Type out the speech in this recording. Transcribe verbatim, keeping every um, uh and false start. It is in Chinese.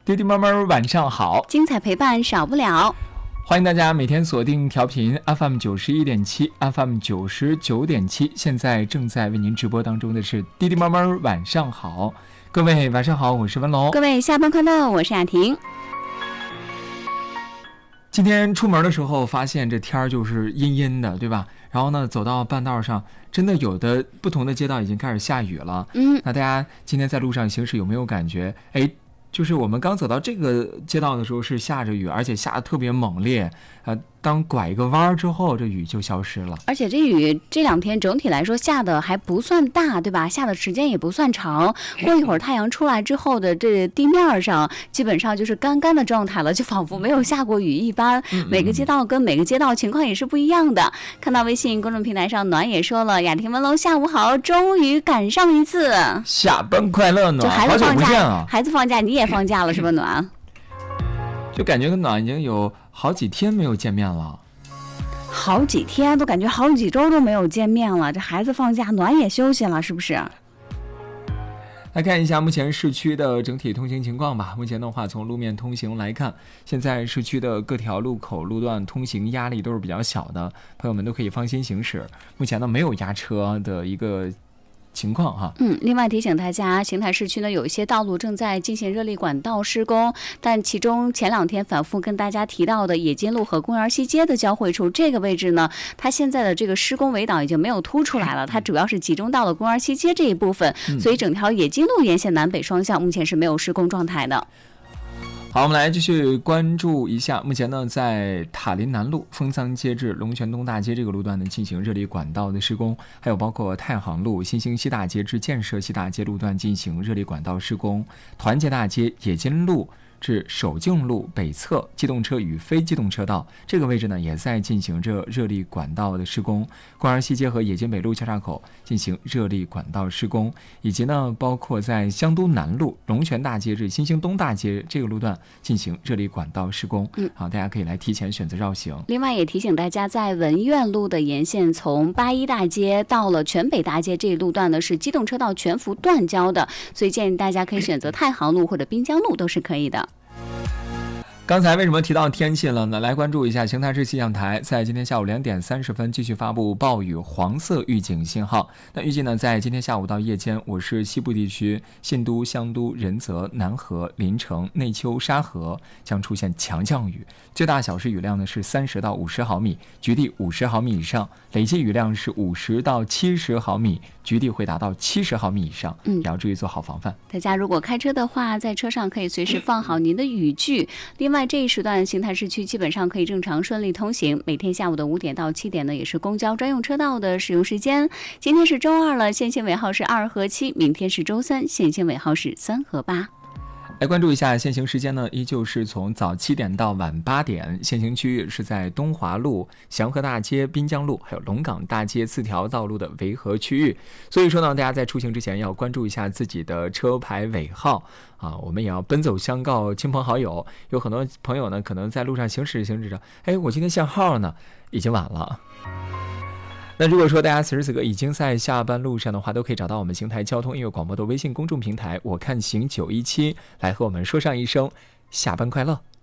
弟弟妹妹晚上好， 精彩陪伴少不了。 欢迎大家每天锁定调频 F M 九十一点七 F M 九十九点七，现在正在为您直播当中的是弟弟妹妹晚上好。各位晚上好，我是文龙。 各位下班快乐，我是雅婷。 今天出门的时候发现这天儿就是阴阴的，对吧？然后呢，走到半道上，真的有的不同的街道已经开始下雨了。 嗯， 那大家今天在路上行驶有没有感觉？哎，就是我们刚走到这个街道的时候是下着雨，而且下得特别猛烈。呃，当拐一个弯之后，这雨就消失了。 而且这雨这两天整体来说下的还不算大，对吧？下的时间也不算长。过一会儿太阳出来之后的这地面上，基本上就是干干的状态了，就仿佛没有下过雨一般。每个街道跟每个街道情况也是不一样的。看到微信公众平台上暖也说了，雅婷文龙下午好，终于赶上一次下班快乐暖， 孩子放假啊！ 孩子放假你也放假了是吧？暖， 就感觉跟暖已经有好几天没有见面了。 好几天都感觉好几周都没有见面了，这孩子放假，暖也休息了，是不是？ 来看一下目前市区的整体通行情况吧。目前的话，从路面通行来看，现在市区的各条路口路段通行压力都是比较小的，朋友们都可以放心行驶。目前呢，没有压车的一个情况哈。 嗯，另外提醒大家，邢台市区呢有一些道路正在进行热力管道施工，但其中前两天反复跟大家提到的冶金路和公园西街的交汇处这个位置呢，它现在的这个施工围挡已经没有凸出来了，它主要是集中到了公园西街这一部分，所以整条冶金路沿线南北双向目前是没有施工状态的。 好，我们来继续关注一下。目前呢，在塔林南路丰桑街至龙泉东大街这个路段呢进行热力管道的施工，还有包括太行路新兴西大街至建设西大街路段进行热力管道施工，团结大街冶金路至守敬路北侧机动车与非机动车道这个位置呢，也在进行着热力管道的施工。公园西街和冶金北路交叉口进行热力管道施工，以及呢，包括在香都南路龙泉大街至新兴东大街这个路段进行热力管道施工。嗯，好，大家可以来提前选择绕行。 另外也提醒大家，在文苑路的沿线，从八一大街到了全北大街这一路段呢，是机动车道全幅断交的，所以建议大家可以选择太行路或者滨江路都是可以的。 刚才为什么提到天气了呢？来关注一下邢台市气象台在今天下午两点三十分继续发布暴雨黄色预警信号。那预计呢，在今天下午到夜间，我市西部地区信都、香都、仁泽、南河、临城、内丘、沙河将出现强降雨，最大小时雨量呢是三十到五十毫米，局地五十毫米以上，累计雨量是五十到七十毫米，局地会达到七十毫米以上。嗯，也要注意做好防范。 大家如果开车的话，在车上可以随时放好您的雨具。另外，这一时段邢台市区基本上可以正常顺利通行。每天下午的五点到七点呢，也是公交专用车道的使用时间。今天是周二了，限行尾号是二和七；明天是周三，限行尾号是三和八。 来关注一下限行时间呢，依旧是从早七点到晚八点。限行区域是在东华路、祥和大街、滨江路还有龙岗大街四条道路的围合区域。所以说呢，大家在出行之前要关注一下自己的车牌尾号啊，我们也要奔走相告亲朋好友。有很多朋友呢，可能在路上行驶行驶着，哎，我今天限号呢，已经晚了。那如果说大家此时此刻已经在下班路上的话，都可以找到我们邢台交通音乐广播的微信公众平台，我看行九一七，来和我们说上一声下班快乐。